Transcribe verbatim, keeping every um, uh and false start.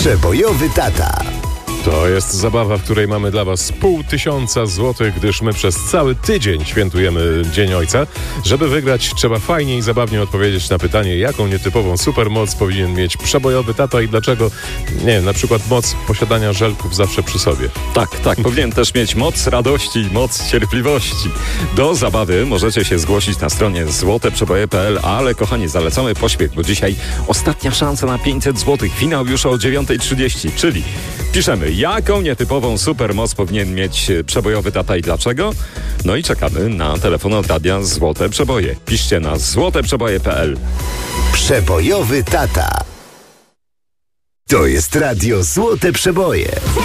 Przebojowy tata. To jest zabawa, w której mamy dla Was pół tysiąca złotych, gdyż my przez cały tydzień świętujemy Dzień Ojca. Żeby wygrać, trzeba fajnie i zabawnie odpowiedzieć na pytanie, jaką nietypową supermoc powinien mieć przebojowy tata i dlaczego, nie wiem, na przykład moc posiadania żelków zawsze przy sobie. Tak, tak, powinien też mieć moc radości i moc cierpliwości. Do zabawy możecie się zgłosić na stronie złote przeboje kropka p l, ale kochani, zalecamy pośpiech, bo dzisiaj ostatnia szansa na pięćset złotych. Finał już o dziewiąta trzydzieści, czyli piszemy, jaką nietypową supermoc powinien mieć przebojowy tata i dlaczego? No i czekamy na telefon od radia Złote Przeboje. Piszcie na złote przeboje kropka p l. Przebojowy tata. To jest radio Złote Przeboje.